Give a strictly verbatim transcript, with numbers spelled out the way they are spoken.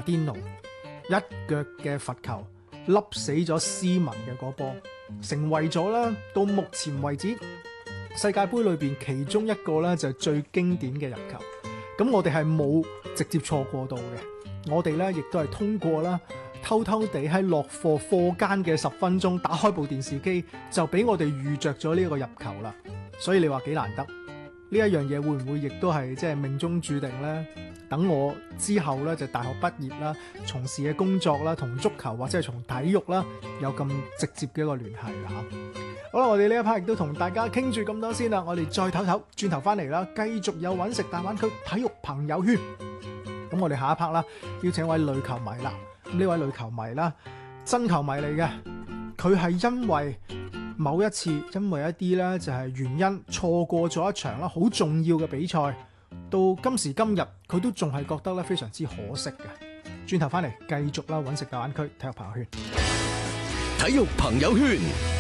甸奴一腳嘅罰球笠死咗斯文嘅嗰波，成為咗啦到目前為止世界盃裏邊其中一個咧就係最經典嘅入球。咁我哋係冇直接錯過到嘅，我哋咧亦都係通過啦偷偷地喺落課課間嘅十分鐘打開部電視機，就俾我哋預着咗呢一個入球啦。所以你話幾難得？呢一樣嘢會唔會亦都係即係命中注定呢？等我之後咧就大學畢業啦，從事嘅工作啦，同足球或者係從體育啦有咁直接嘅一個聯繫啦嚇。好啦，我哋呢一 part 亦都同大家傾住咁多先啦，我哋再唞唞，轉頭翻嚟啦，繼續有揾食大灣區體育朋友圈。咁我哋下一 part 啦，邀請位女球迷啦。咁呢位女球迷啦，真球迷嚟嘅，佢係因為某一次，因為一啲咧就係原因錯過咗一場啦好重要嘅比賽，到今時今日佢都仲係覺得咧非常之可惜嘅。轉頭翻嚟繼續啦，揾食大灣區體育朋友圈。 體育朋友圈。